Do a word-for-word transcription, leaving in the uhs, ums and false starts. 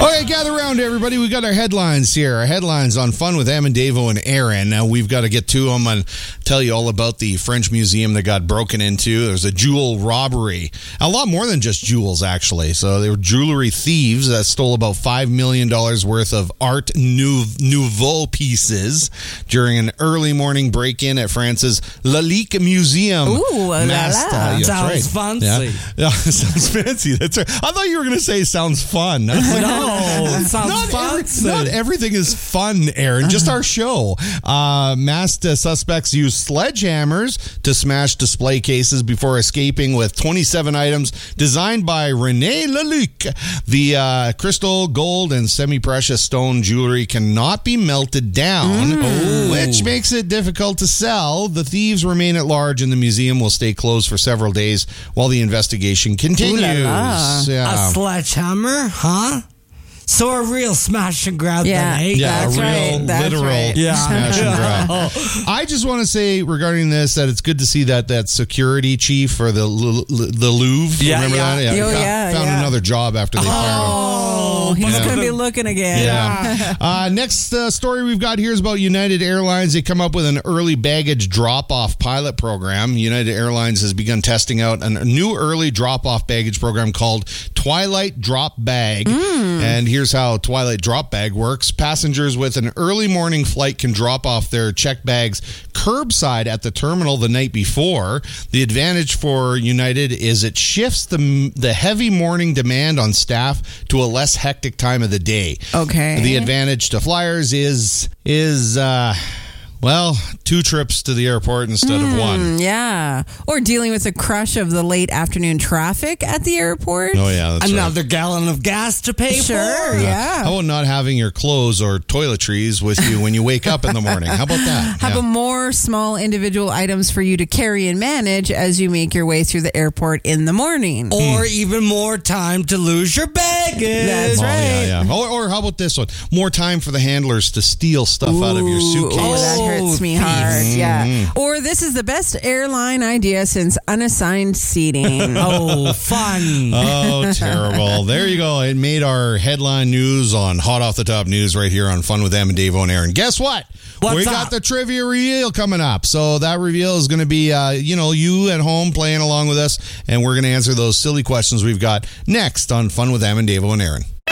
Okay, gather around, everybody. We got our headlines here. Our headlines on Fun with Em and Davo and Aaron. Now, we've got to get to them and tell you all about the French museum that got broken into. There's a jewel robbery. A lot more than just jewels, actually. So they were jewelry thieves that stole about five million dollars worth of Art Nouveau pieces during an early morning break-in at France's Lalique Museum. Ooh, la Mas- la. uh, yeah, Sounds right. fancy. Yeah. Yeah, sounds fancy. That's right. I thought you were going to say sounds fun. I was like, No, it sounds not, every, fancy. not everything is fun, Aaron. Just our show. Uh, masked uh, suspects used sledgehammers to smash display cases before escaping with twenty-seven items designed by René Lalique. The uh, crystal, gold, and semi-precious stone jewelry cannot be melted down, Mm. which makes it difficult to sell. The thieves remain at large, and the museum will stay closed for several days while the investigation continues. Ooh la la. Yeah. A sledgehammer, huh? So a real smash and grab Yeah. then, eh? Yeah, That's a real, right, that's literal right. Yeah. smash and grab. I just want to say regarding this that it's good to see that that security chief for the L- L- the Louvre, Yeah, remember yeah. that? Oh, found, yeah, found yeah. another job after they fired him. Oh, he's Yeah. going to be looking again. Yeah. uh, next uh, story we've got here is about United Airlines. They come up with an early baggage drop-off pilot program. United Airlines has begun testing out a new early drop-off baggage program called Twilight Drop Bag. Mm. And here's how Twilight Drop Bag works. Passengers with an early morning flight can drop off their checked bags curbside at the terminal the night before. The advantage for United is it shifts the, the heavy morning demand on staff to a less hectic time of the day. Okay. The advantage to flyers is is uh well, two trips to the airport instead of one. Mm, yeah. Or dealing with the crush of the late afternoon traffic at the airport. Oh yeah, that's right. Another gallon of gas to pay Sure, for. yeah. How about not having your clothes or toiletries with you when you wake up in the morning? How about that? How Yeah. about more small individual items for you to carry and manage as you make your way through the airport in the morning? Or even more time to lose your baggage. That's Oh, right. yeah, yeah. Or, or how about this one? More time for the handlers to steal stuff out of your suitcase. Oh, that hurts me Oh, hard. Mm-hmm. Yeah. Or this is the best airline idea since unassigned seating. Oh, fun. Oh, terrible. There you go. It made our headline news on Hot Off the Top News right here on Fun with Em and Davo and Aaron. Guess what? What's we got up? the trivia reveal coming up. So that reveal is going to be, uh, you know, you at home playing along with us, and we're going to answer those silly questions we've got next on Fun with Em and Davo and Aaron.